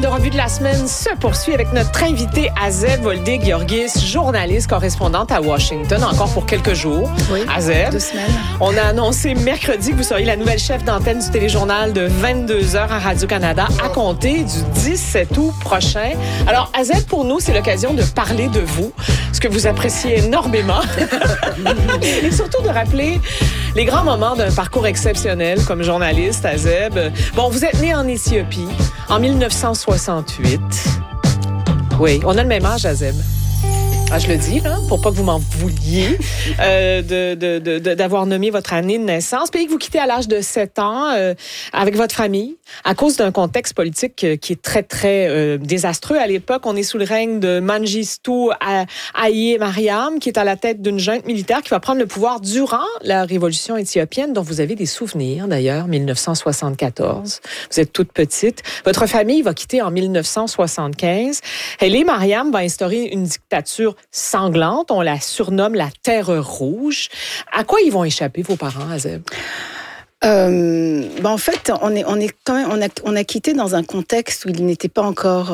de revue de la semaine se poursuit avec notre invité Azeb Woldé-Georgis, journaliste correspondante à Washington, encore pour quelques jours. Oui, Azeb, 2 semaines. On a annoncé mercredi que vous seriez la nouvelle chef d'antenne du téléjournal de 22h à Radio-Canada à compter du 17 août prochain. Alors, Azeb, pour nous, c'est l'occasion de parler de vous, ce que vous appréciez énormément, et surtout de rappeler les grands moments d'un parcours exceptionnel comme journaliste, Azeb. Bon, vous êtes né en Éthiopie en 1968. Oui, on a le même âge, Azeb. Ah, je le dis, là, pour pas que vous m'en vouliez, d'avoir nommé votre année de naissance. Pays que vous quittez à l'âge de 7 ans avec votre famille à cause d'un contexte politique qui est très, très désastreux. À l'époque, on est sous le règne de Mengistu Haïlé Mariam, qui est à la tête d'une junte militaire qui va prendre le pouvoir durant la révolution éthiopienne, dont vous avez des souvenirs, d'ailleurs, 1974. Vous êtes toute petite. Votre famille va quitter en 1975. Haïlé Mariam va instaurer une dictature sanglante. On la surnomme la Terreur rouge. À quoi ils vont échapper, vos parents, Azeb? En fait, on a quitté dans un contexte où il n'était pas encore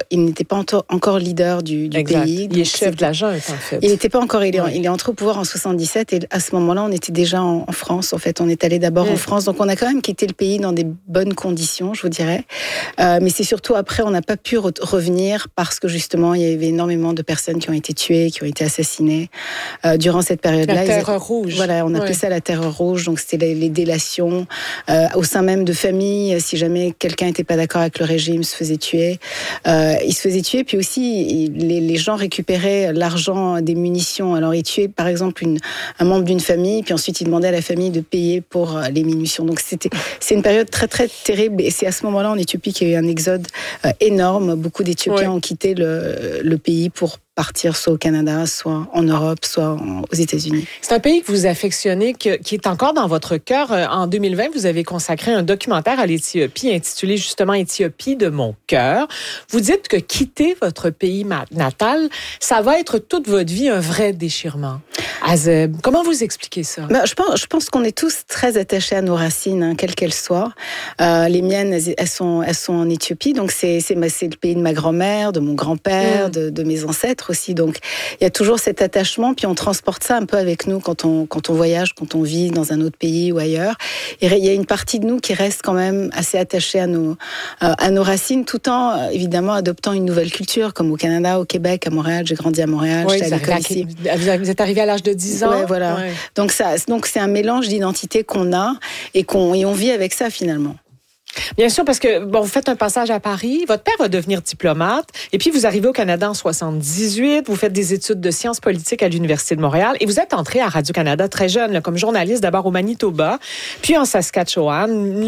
leader du pays. Il est chef de la junte, en fait. Il n'était pas encore, il est entré au pouvoir en 77 et à ce moment-là, on était déjà en France. En fait, on est allé d'abord en France, donc on a quand même quitté le pays dans des bonnes conditions, je vous dirais. Mais c'est surtout après, on n'a pas pu revenir parce que justement, il y avait énormément de personnes qui ont été tuées, qui ont été assassinées durant cette période-là. La Terreur rouge. Voilà, on appelait ça la Terreur rouge. Donc c'était les délations. Au sein même de familles, si jamais quelqu'un n'était pas d'accord avec le régime, se faisait tuer. Il se faisait tuer, puis aussi les gens récupéraient l'argent des munitions. Alors ils tuaient par exemple un membre d'une famille, puis ensuite ils demandaient à la famille de payer pour les munitions. Donc c'est une période très très terrible, et c'est à ce moment-là en Éthiopie qu'il y a eu un exode énorme. Beaucoup d'Éthiopiens ont quitté le pays pour partir soit au Canada, soit en Europe, soit aux États-Unis. C'est un pays que vous affectionnez, qui est encore dans votre cœur. En 2020, vous avez consacré un documentaire à l'Éthiopie intitulé justement « Éthiopie de mon cœur ». Vous dites que quitter votre pays natal, ça va être toute votre vie un vrai déchirement. Azeb, comment vous expliquez ça? Je pense qu'on est tous très attachés à nos racines, quelles qu'elles soient. Les miennes, elles sont en Éthiopie, donc c'est le pays de ma grand-mère, de mon grand-père, de mes ancêtres aussi. Donc il y a toujours cet attachement, puis on transporte ça un peu avec nous quand on voyage, quand on vit dans un autre pays ou ailleurs. Et il y a une partie de nous qui reste quand même assez attachée à nos racines, tout en évidemment adoptant une nouvelle culture, comme au Canada, au Québec, à Montréal. J'ai grandi à Montréal, j'étais à l'école ici. Vous êtes arrivé à l'âge de 10 ans? Ouais, voilà. Ouais. Donc c'est un mélange d'identité qu'on a et on vit avec ça finalement. Bien sûr, parce que vous faites un passage à Paris, votre père va devenir diplomate, et puis vous arrivez au Canada en 78, vous faites des études de sciences politiques à l'Université de Montréal, et vous êtes entré à Radio-Canada très jeune, là, comme journaliste, d'abord au Manitoba, puis en Saskatchewan,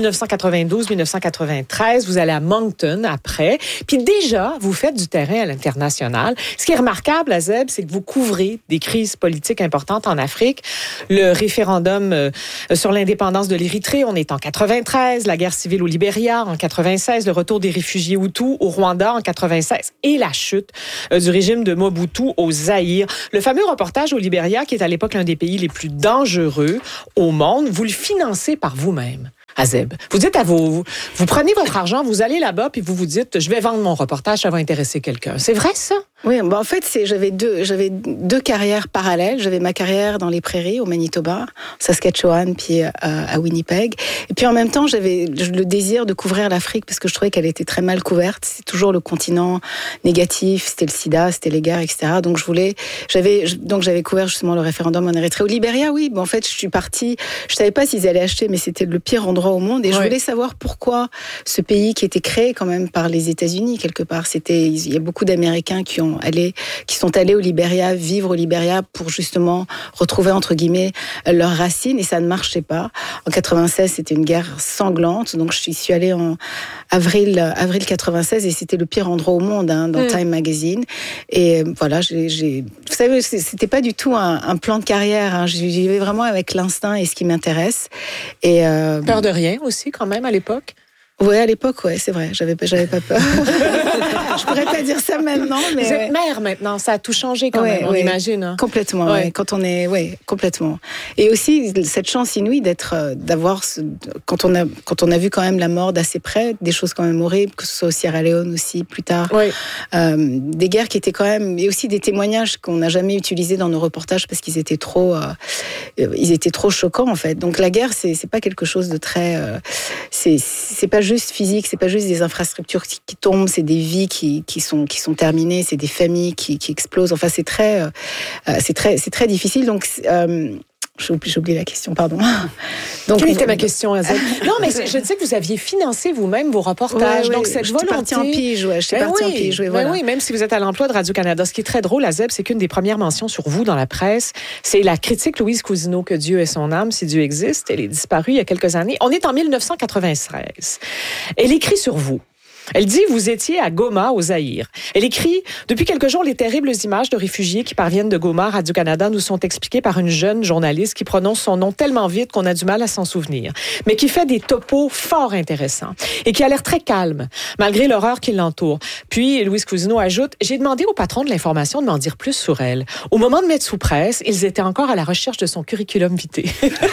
1992-1993, vous allez à Moncton après, puis déjà, vous faites du terrain à l'international. Ce qui est remarquable, Azeb, c'est que vous couvrez des crises politiques importantes en Afrique. Le référendum sur l'indépendance de l'Érythrée, on est en 93, la guerre civile au Libéria en 96, le retour des réfugiés Hutus au Rwanda en 96 et la chute du régime de Mobutu au Zaïre. Le fameux reportage au Libéria, qui est à l'époque l'un des pays les plus dangereux au monde, vous le financez par vous-même. Azeb, vous dites vous prenez votre argent, vous allez là-bas, puis vous vous dites, je vais vendre mon reportage, ça va intéresser quelqu'un. C'est vrai, ça? Oui, en fait, j'avais deux carrières parallèles. J'avais ma carrière dans les prairies, au Manitoba, Saskatchewan, puis à Winnipeg. Et puis en même temps, j'avais le désir de couvrir l'Afrique, parce que je trouvais qu'elle était très mal couverte. C'est toujours le continent négatif, c'était le sida, c'était les guerres, etc. Donc j'avais couvert justement le référendum en Érythrée. Au Libéria, oui, en fait, je suis partie, je savais pas s'ils allaient acheter, mais c'était le pire endroit au monde, et je voulais savoir pourquoi ce pays qui était créé quand même par les États-Unis quelque part, il y a beaucoup d'Américains qui sont allés au Libéria, vivre au Libéria pour justement retrouver entre guillemets leurs racines, et ça ne marchait pas. En 96, c'était une guerre sanglante, donc je suis allée en avril 96, et c'était le pire endroit au monde, dans Time Magazine. Et voilà, vous savez, c'était pas du tout un plan de carrière, j'y vais vraiment avec l'instinct et ce qui m'intéresse. Et peur de rien aussi quand même à l'époque? Ouais, à l'époque, ouais, c'est vrai, j'avais pas peur. Je pourrais pas dire ça maintenant, mais vous êtes mère maintenant, ça a tout changé quand même, on imagine. Hein. Complètement, quand on est, complètement. Et aussi cette chance inouïe d'avoir, quand on a vu quand même la mort d'assez près, des choses quand même horribles, que ce soit au Sierra Leone aussi plus tard, des guerres qui étaient quand même, et aussi des témoignages qu'on n'a jamais utilisés dans nos reportages parce qu'ils étaient trop choquants en fait. Donc la guerre, c'est pas quelque chose de très, c'est pas juste physique, c'est pas juste des infrastructures qui tombent, c'est des vies qui sont terminées, c'est des familles qui explosent. Enfin, c'est très difficile. Donc, j'ai oublié la question, pardon. Donc, quelle était ma question, Azeb? Non, mais je sais que vous aviez financé vous-même vos reportages. Donc, cette volonté... partie en pige, j'étais partie en pige. Voilà. Oui, même si vous êtes à l'emploi de Radio-Canada. Ce qui est très drôle, Azeb, c'est qu'une des premières mentions sur vous dans la presse, c'est la critique Louise Cousineau, que Dieu ait son âme, si Dieu existe. Elle est disparue il y a quelques années. On est en 1993. Elle écrit sur vous. Elle dit, vous étiez à Goma, au Zaïre. Elle écrit, depuis quelques jours, les terribles images de réfugiés qui parviennent de Goma à Radio-Canada nous sont expliquées par une jeune journaliste qui prononce son nom tellement vite qu'on a du mal à s'en souvenir, mais qui fait des topos fort intéressants et qui a l'air très calme, malgré l'horreur qui l'entoure. Puis, Louise Cousineau ajoute, j'ai demandé au patron de l'information de m'en dire plus sur elle. Au moment de mettre sous presse, ils étaient encore à la recherche de son curriculum vitae.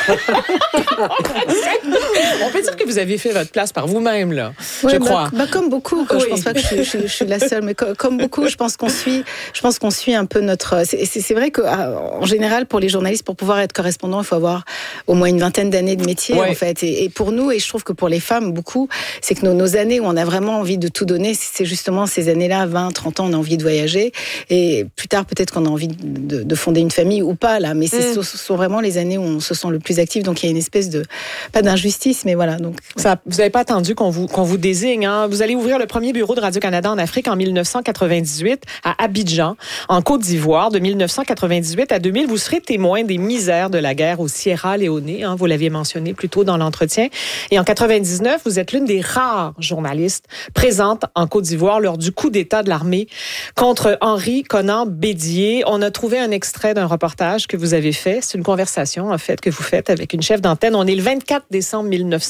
On peut dire que vous aviez fait votre place par vous-même, là, je crois. Comme beaucoup, je pense pas que je suis la seule, mais comme beaucoup, je pense qu'on suit un peu notre. C'est vrai que en général, pour les journalistes, pour pouvoir être correspondant, il faut avoir au moins une vingtaine d'années de métier, en fait. Et pour nous, et je trouve que pour les femmes, beaucoup, c'est que nos années où on a vraiment envie de tout donner, c'est justement ces années-là, 20, 30 ans, on a envie de voyager. Et plus tard, peut-être qu'on a envie de fonder une famille ou pas, là. Mais ce sont vraiment les années où on se sent le plus actif. Donc il y a une espèce de, pas d'injustice, mais voilà. Donc ça, vous n'avez pas attendu qu'on vous désigne, hein. Vous allez ouvrir le premier bureau de Radio-Canada en Afrique en 1998 à Abidjan, en Côte d'Ivoire. De 1998 à 2000, vous serez témoin des misères de la guerre au Sierra Leone. Hein, vous l'aviez mentionné plus tôt dans l'entretien. Et en 99, vous êtes l'une des rares journalistes présentes en Côte d'Ivoire lors du coup d'État de l'armée contre Henri Konan Bédié. On a trouvé un extrait d'un reportage que vous avez fait. C'est une conversation, en fait, que vous faites avec une chef d'antenne. On est le 24 décembre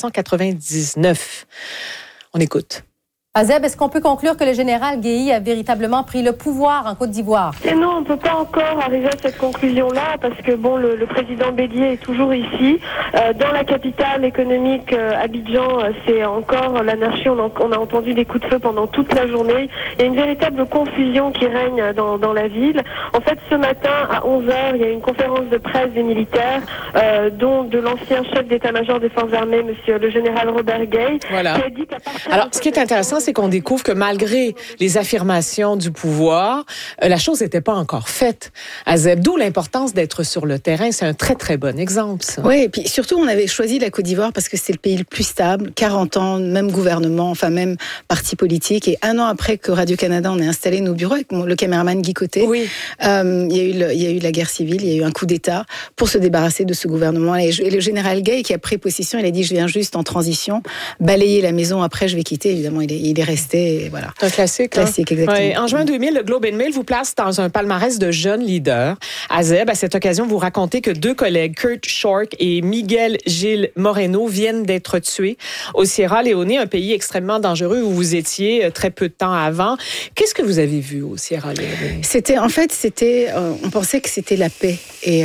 1999. On écoute. Azeb, est-ce qu'on peut conclure que le général Guéhi a véritablement pris le pouvoir en Côte d'Ivoire? Et non, on ne peut pas encore arriver à cette conclusion-là parce que le président Bédié est toujours ici. Dans la capitale économique, Abidjan, c'est encore l'anarchie. On a entendu des coups de feu pendant toute la journée. Il y a une véritable confusion qui règne dans la ville. En fait, ce matin, à 11h, il y a une conférence de presse des militaires, dont de l'ancien chef d'état-major des forces armées, monsieur le général Robert Gueye, voilà. Qui a dit qu'à partir Alors, ce qui est intéressant, c'est qu'on découvre que malgré les affirmations du pouvoir, la chose n'était pas encore faite. Azeb, d'où l'importance d'être sur le terrain. C'est un très, très bon exemple, ça. Oui, et puis surtout, on avait choisi la Côte d'Ivoire parce que c'est le pays le plus stable, 40 ans, même gouvernement, enfin même parti politique. Et un an après que Radio-Canada, on a installé nos bureaux avec le caméraman Guy Côté, oui. Il y a eu la guerre civile, il y a eu un coup d'État pour se débarrasser de ce gouvernement. Et le général Gueye, qui a pris possession, il a dit, je viens juste en transition, balayer la maison, après je vais quitter. Évidemment, il est resté, voilà. Un classique. Classique, exactement. Ouais. En juin 2000, le Globe and Mail vous place dans un palmarès de jeunes leaders. Azeb, à cette occasion, vous racontez que 2 collègues, Kurt Schork et Miguel Gil Moreno, viennent d'être tués au Sierra Leone, un pays extrêmement dangereux où vous étiez très peu de temps avant. Qu'est-ce que vous avez vu au Sierra Leone? On pensait que c'était la paix.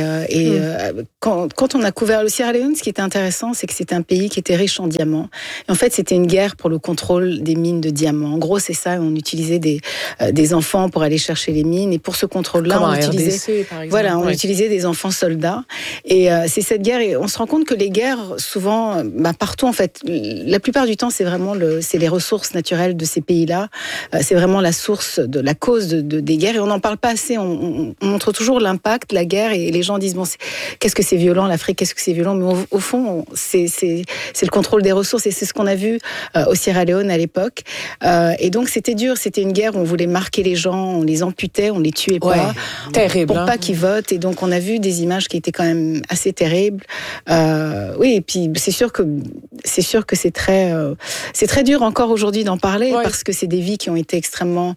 Quand on a couvert le Sierra Leone, ce qui était intéressant, c'est que c'était un pays qui était riche en diamants. Et en fait, c'était une guerre pour le contrôle des mines de diamants. En gros, c'est ça. On utilisait des enfants pour aller chercher les mines. Et pour ce contrôle-là, on utilisait, RDC, par exemple. Voilà, on utilisait des enfants soldats. Et c'est cette guerre. Et on se rend compte que les guerres, souvent, partout, en fait, la plupart du temps, c'est vraiment c'est les ressources naturelles de ces pays-là. C'est vraiment la source de la cause des guerres. Et on n'en parle pas assez. On montre toujours l'impact de la guerre. Et les gens disent, bon, qu'est-ce que c'est violent, l'Afrique, qu'est-ce que c'est violent? Mais au fond, c'est le contrôle des ressources. Et c'est ce qu'on a vu au Sierra Leone à l'époque. Et donc, c'était dur. C'était une guerre où on voulait marquer les gens, on les amputait, on les tuait pas. Terrible. Pour pas qu'ils votent. Et donc, on a vu des images qui étaient quand même assez terribles. Oui, et puis, c'est sûr que c'est très dur encore aujourd'hui d'en parler parce que c'est des vies qui ont été extrêmement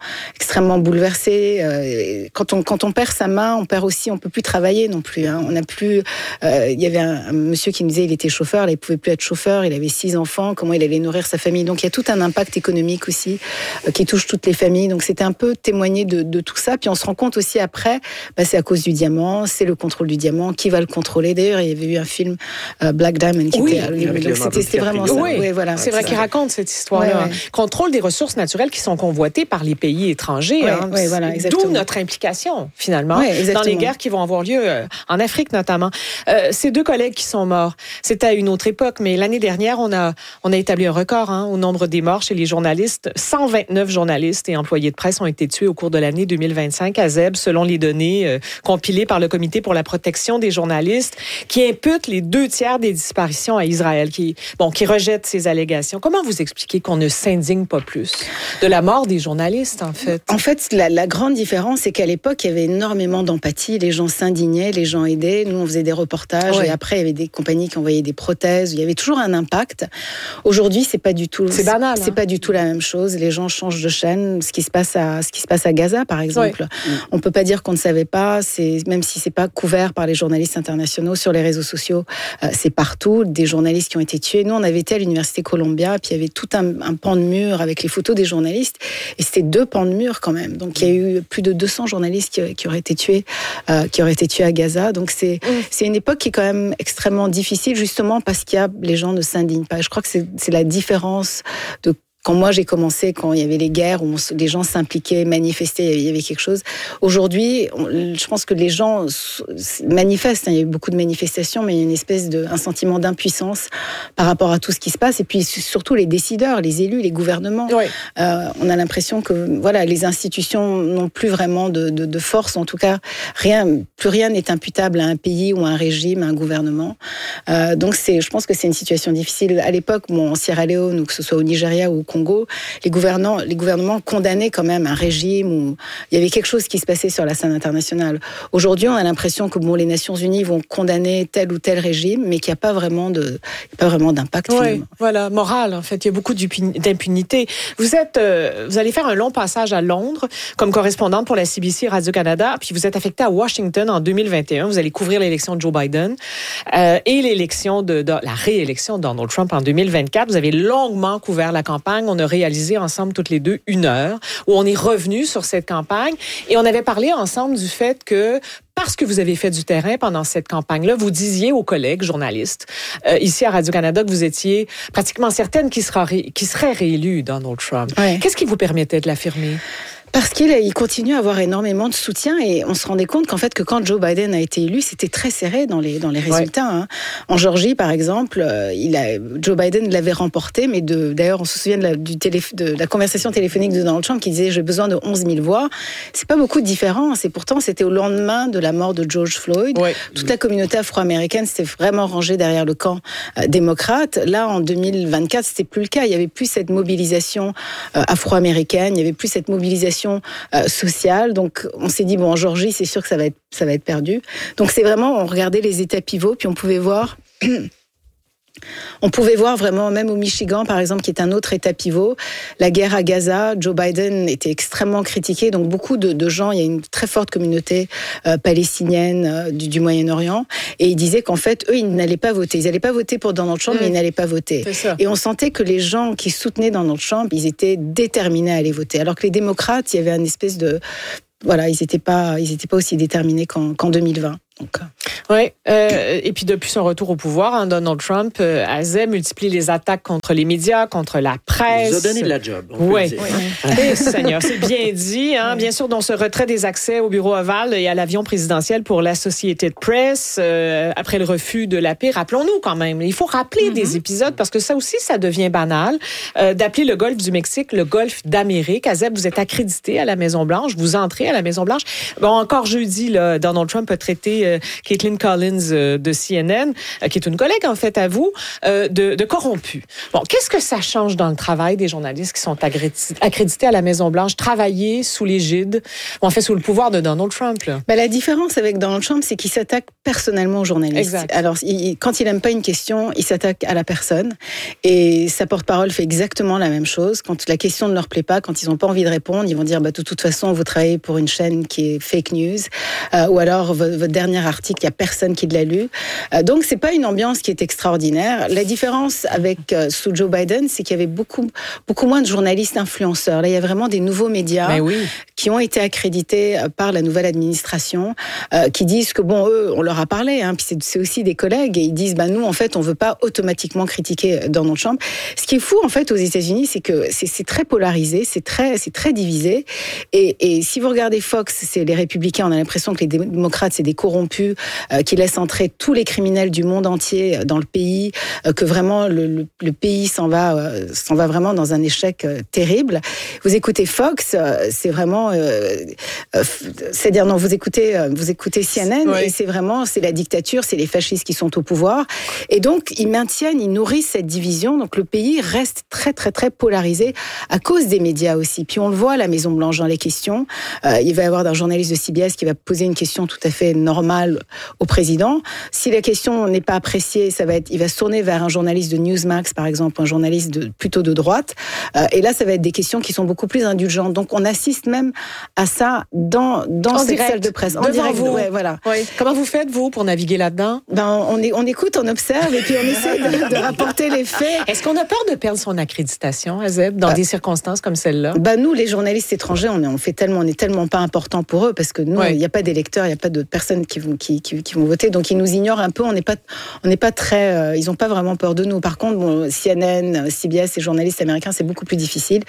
bouleversées. Quand on perd sa main, on peut plus travailler non plus. Hein. On n'a plus. Il y avait un monsieur qui me disait, il était chauffeur, là, il pouvait plus être chauffeur. Il avait 6 enfants. Comment il allait nourrir sa famille? Donc il y a tout un impact économique aussi qui touche toutes les familles. Donc c'était un peu témoigner de tout ça. Puis on se rend compte aussi après, c'est à cause du diamant, c'est le contrôle du diamant. Qui va le contrôler? D'ailleurs, il y avait eu un film Black Diamond qui était. Donc c'était vraiment ça. Oui, voilà. C'est vrai qu'il raconte cette histoire-là. Contrôle des ressources naturelles qui sont convoitées par les pays étrangers. Voilà, d'où notre implication finalement dans les guerres qui vont avoir lieu en Afrique notamment. Ces 2 collègues qui sont morts, c'était à une autre époque, mais l'année dernière, on a établi un record au nombre des morts chez les journalistes. 129 journalistes et employés de presse ont été tués au cours de l'année 2025 à Zeb, selon les données compilées par le Comité pour la protection des journalistes, qui impute les 2/3 des disparitions à Israël, qui rejette ces allégations. Comment vous expliquez qu'on ne s'indigne pas plus de la mort des journalistes, en fait? En fait, la grande différence, c'est qu'à l'époque, il y avait énormément d'empathie. Les gens s'indignaient, les gens aidaient. Nous, on faisait des reportages et après, il y avait des compagnies qui envoyaient des prothèses. Il y avait toujours un impact. Aujourd'hui, c'est pas du tout. C'est banal. C'est pas du tout la même chose. Les gens changent de chaîne. Ce qui se passe à Gaza, par exemple. On peut pas dire qu'on ne savait pas. Même si c'est pas couvert par les journalistes internationaux sur les réseaux sociaux, c'est partout. Des journalistes qui ont été tués. Nous, on avait été à l'université Columbia, puis il y avait tout un pan de mur avec les photos des journalistes. Et c'était 2 pans de mur quand même. Donc il y a eu plus de 200 journalistes qui auraient été tués à Gaza. Donc c'est une époque qui est quand même extrêmement difficile, justement parce les gens ne s'indignent pas. Je crois que c'est la différence de quand moi j'ai commencé, quand il y avait les guerres où les gens s'impliquaient, manifestaient, il y avait quelque chose. Aujourd'hui, je pense que les gens manifestent. Il y a eu beaucoup de manifestations, mais il y a une espèce un sentiment d'impuissance par rapport à tout ce qui se passe. Et puis surtout les décideurs, les élus, les gouvernements. On a l'impression que les institutions n'ont plus vraiment de force. En tout cas, plus rien n'est imputable à un pays ou à un régime, à un gouvernement. Donc je pense que c'est une situation difficile. À l'époque, en Sierra Leone, ou que ce soit au Nigeria ou au Congo, les gouvernements condamnaient quand même un régime où il y avait quelque chose qui se passait sur la scène internationale. Aujourd'hui, on a l'impression que les Nations Unies vont condamner tel ou tel régime, mais qu'il n'y a pas vraiment d'impact. Oui, moral, en fait. Il y a beaucoup d'impunité. Vous allez faire un long passage à Londres comme correspondante pour la CBC Radio-Canada, puis vous êtes affectée à Washington en 2021. Vous allez couvrir l'élection de Joe Biden et la réélection de Donald Trump en 2024. Vous avez longuement couvert la campagne. On a réalisé ensemble toutes les 2 1 heure où on est revenu sur cette campagne et on avait parlé ensemble du fait que parce que vous avez fait du terrain pendant cette campagne-là, vous disiez aux collègues journalistes ici à Radio-Canada que vous étiez pratiquement certaine qu'il serait réélu, Donald Trump. Qu'est-ce qui vous permettait de l'affirmer? Parce qu'il continue à avoir énormément de soutien et on se rendait compte qu'en fait que quand Joe Biden a été élu, c'était très serré dans les résultats. En Géorgie, par exemple, Joe Biden l'avait remporté, mais d'ailleurs on se souvient de la conversation téléphonique de Donald Trump qui disait j'ai besoin de 11 000 voix. C'est pas beaucoup de différence et pourtant c'était au lendemain de la mort de George Floyd. Toute la communauté afro-américaine s'était vraiment rangée derrière le camp démocrate. Là, en 2024, c'était plus le cas. Il y avait plus cette mobilisation afro-américaine, il y avait plus cette mobilisation sociale. Donc, on s'est dit, en Géorgie, c'est sûr que ça va être perdu. Donc, c'est vraiment, on regardait les états pivots, puis on pouvait voir vraiment, même au Michigan, par exemple, qui est un autre état pivot, la guerre à Gaza, Joe Biden était extrêmement critiqué. Donc, beaucoup de gens, il y a une très forte communauté palestinienne du Moyen-Orient. Et ils disaient qu'en fait, eux, ils n'allaient pas voter. Ils n'allaient pas voter pour Donald Trump, mais ils n'allaient pas voter. Et on sentait que les gens qui soutenaient Donald Trump, ils étaient déterminés à aller voter. Alors que les démocrates, il y avait une espèce de... ils n'étaient pas aussi déterminés qu'en 2020. Et puis depuis son retour au pouvoir, Donald Trump multiplie les attaques contre les médias, contre la presse. Il nous a donné de la job. Seigneur, c'est bien dit. Bien sûr, dans ce retrait des accès au bureau ovale et à l'avion présidentiel pour l'Associated Press, après le refus de la paix, rappelons-nous quand même, il faut rappeler des épisodes parce que ça aussi, ça devient banal, d'appeler le golfe du Mexique le golfe d'Amérique. Azeb, vous êtes accrédité à la Maison-Blanche, vous entrez à la Maison-Blanche. Encore jeudi, Donald Trump a traité Caitlin Collins de CNN, qui est une collègue en fait à vous, de corrompus. Bon, qu'est-ce que ça change dans le travail des journalistes qui sont accrédités à la Maison-Blanche, travailler sous l'égide, ou en fait sous le pouvoir de Donald Trump, là? La différence avec Donald Trump, c'est qu'il s'attaque personnellement aux journalistes. Exact. Alors, quand il n'aime pas une question, il s'attaque à la personne. Et sa porte-parole fait exactement la même chose. Quand la question ne leur plaît pas, quand ils n'ont pas envie de répondre, ils vont dire, de toute façon, vous travaillez pour une chaîne qui est fake news, ou alors votre dernier article, il n'y a personne qui l'a lu. Donc, c'est pas une ambiance qui est extraordinaire. La différence avec sous Joe Biden, c'est qu'il y avait beaucoup moins de journalistes influenceurs. Là, il y a vraiment des nouveaux médias qui ont été accrédités par la nouvelle administration, qui disent que eux, on leur a parlé, puis c'est aussi des collègues, et ils disent, nous, en fait, on veut pas automatiquement critiquer Donald Trump. Ce qui est fou, en fait, aux États-Unis, c'est que c'est très polarisé, c'est très divisé, et si vous regardez Fox, c'est les républicains, on a l'impression que les démocrates, c'est des corrompus, qui laissent entrer tous les criminels du monde entier dans le pays, que vraiment le pays s'en va vraiment dans un échec terrible. Vous écoutez Fox, c'est vraiment, c'est-à-dire non, vous écoutez CNN, et c'est la dictature, c'est les fascistes qui sont au pouvoir, et donc ils nourrissent cette division. Donc le pays reste très très très polarisé à cause des médias aussi. Puis on le voit à la Maison Blanche dans les questions. Il va y avoir un journaliste de CBS qui va poser une question tout à fait normale au président. Si la question n'est pas appréciée, il va se tourner vers un journaliste de Newsmax par exemple, un journaliste plutôt de droite. Et là, ça va être des questions qui sont beaucoup plus indulgentes. Donc on assiste même à ça dans cette salle de presse. En direct, vous. Voilà. Oui. Comment vous faites, vous, pour naviguer là-dedans? On écoute, on observe, et puis on essaie de rapporter les faits. Est-ce qu'on a peur de perdre son accréditation, Azeb, dans des circonstances comme celle-là? Nous, les journalistes étrangers, on est tellement pas important pour eux, parce que nous, il n'y a pas d'électeurs, il n'y a pas de personnes qui vont voter, donc ils nous ignorent un peu. On n'est pas très, ils n'ont pas vraiment peur de nous. Par contre, CNN, CBS, les journalistes américains, c'est beaucoup plus difficile.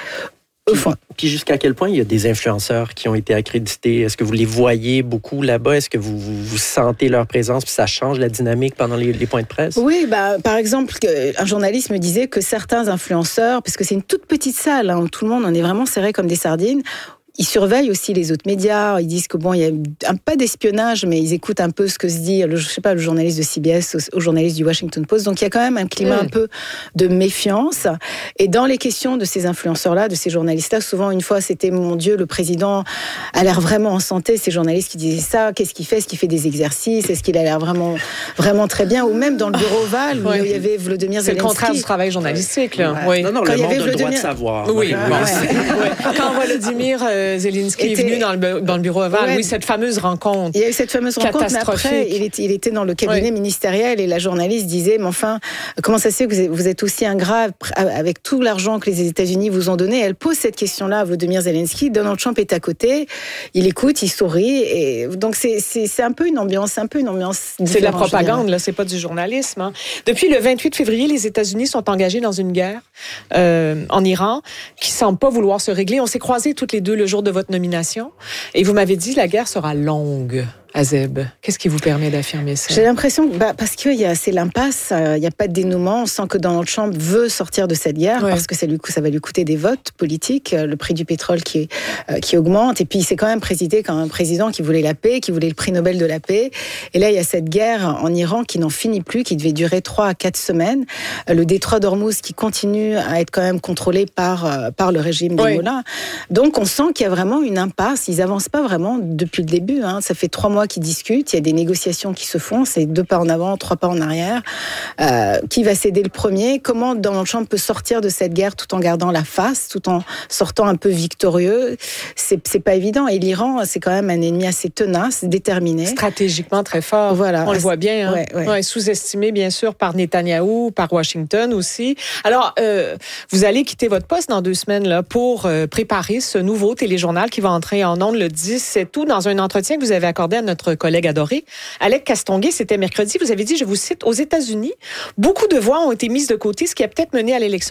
Puis jusqu'à quel point il y a des influenceurs qui ont été accrédités? Est-ce que vous les voyez beaucoup là-bas? Est-ce que vous sentez leur présence, puis ça change la dynamique pendant les points de presse? Oui, par exemple, un journaliste me disait que certains influenceurs, parce que c'est une toute petite salle, où tout le monde en est vraiment serré comme des sardines, ils surveillent aussi les autres médias. Ils disent que il y a pas d'espionnage, mais ils écoutent un peu ce que se dit le journaliste de CBS au journaliste du Washington Post. Donc il y a quand même un climat un peu de méfiance. Et dans les questions de ces influenceurs-là, de ces journalistes-là, souvent une fois c'était, mon Dieu, le président a l'air vraiment en santé. Ces journalistes qui disaient ça, qu'est-ce qu'il fait? Est-ce qu'il fait des exercices? Est-ce qu'il a l'air vraiment, vraiment très bien? Ou même dans le bureau Oval, où il y avait Volodymyr Zelensky. C'est le contraire du travail journalistique, là. Oui. Non, quand le monde a le droit de savoir. Oui. Quand Volodymyr Zelensky est venu dans le bureau Oval, cette fameuse rencontre. Il y a eu cette fameuse rencontre, mais après, il était dans le cabinet ministériel, et la journaliste disait, mais enfin, comment ça se fait que vous êtes aussi ingrat avec tout l'argent que les États-Unis vous ont donné? Elle pose cette question-là à Volodymyr Zelensky. Donald Trump est à côté, il écoute, il sourit, et donc c'est un peu une ambiance c'est de la propagande, là, c'est pas du journalisme. Hein. Depuis le 28 février, les États-Unis sont engagés dans une guerre en Iran qui semble pas vouloir se régler. On s'est croisés toutes les deux le jour de votre nomination, et vous m'avez dit la guerre sera longue. Azeb, qu'est-ce qui vous permet d'affirmer ça? J'ai l'impression que c'est l'impasse, il n'y a pas de dénouement. On sent que Donald Trump veut sortir de cette guerre parce que ça va lui coûter des votes politiques, le prix du pétrole qui augmente, et puis il s'est quand même présidé comme un président qui voulait la paix, qui voulait le prix Nobel de la paix. Et là, il y a cette guerre en Iran qui n'en finit plus, qui devait durer 3 à 4 semaines. Le détroit d'Ormuz qui continue à être quand même contrôlé par le régime des mollahs. Donc on sent qu'il y a vraiment une impasse. Ils avancent pas vraiment depuis le début. Ça fait 3 mois qui discutent, il y a des négociations qui se font, c'est 2 pas en avant, 3 pas en arrière. Qui va céder le premier? Comment Donald Trump peut sortir de cette guerre tout en gardant la face, tout en sortant un peu victorieux? C'est pas évident. Et l'Iran, c'est quand même un ennemi assez tenace, déterminé. Stratégiquement très fort. Voilà. On le voit bien. Sous-estimé, bien sûr, par Netanyahou, par Washington aussi. Alors, vous allez quitter votre poste dans 2 semaines là, pour préparer ce nouveau téléjournal qui va entrer en ondes le 17 août. Dans un entretien que vous avez accordé à notre collègue adoré, Alec Castonguay, c'était mercredi. Vous avez dit, je vous cite, aux États-Unis, beaucoup de voix ont été mises de côté, ce qui a peut-être mené à l'élection